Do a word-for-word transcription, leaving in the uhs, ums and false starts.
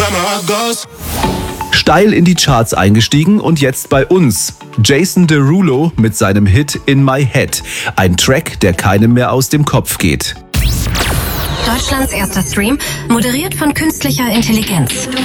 where my heart goes. Steil in die Charts eingestiegen und jetzt bei uns. Jason Derulo mit seinem Hit In My Head. Ein Track, der keinem mehr aus dem Kopf geht. Deutschlands erster Stream, moderiert von künstlicher Intelligenz.